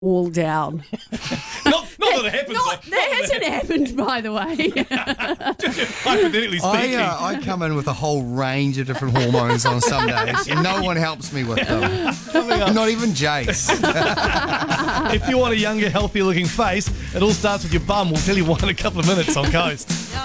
all down. Not that it happens. That hasn't happened, by the way. Hypothetically speaking. I come in with a whole range of different hormones on some days. No one helps me with them. Not even Jace. If you want a younger, healthier looking face, it all starts with your bum. We'll tell you why in a couple of minutes on Coast.